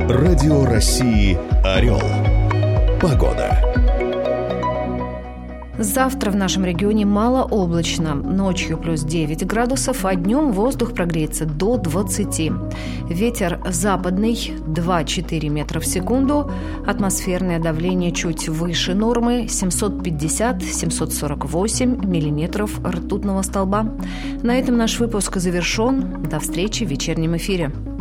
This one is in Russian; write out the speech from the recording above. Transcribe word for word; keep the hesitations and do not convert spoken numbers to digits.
Радио России «Орел». Погода. Завтра в нашем регионе малооблачно. Ночью плюс девять градусов, а днем воздух прогреется до двадцати. Ветер западный два-четыре метра в секунду. Атмосферное давление чуть выше нормы семьсот пятьдесят - семьсот сорок восемь миллиметров ртутного столба. На этом наш выпуск завершен. До встречи в вечернем эфире.